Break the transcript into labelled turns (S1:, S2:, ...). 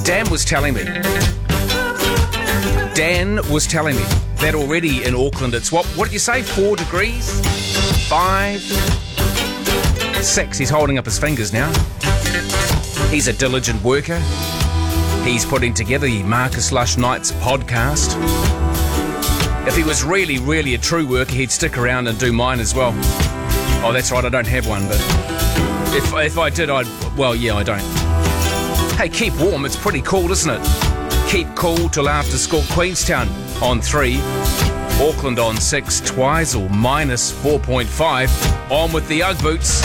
S1: Dan was telling me that already in Auckland it's what did you say, 4 degrees? 5? 6. He's holding up his fingers now. He's a diligent worker. He's putting together the Marcus Lush Nights podcast. If he was really, really a true worker, he'd stick around and do mine as well. Oh, that's right, I don't have one, but if I did, I don't. Hey, keep warm, it's pretty cool, isn't it? Keep cool till after school. Queenstown on 3, Auckland on 6, Twizel minus 4.5. On with the Ugg boots.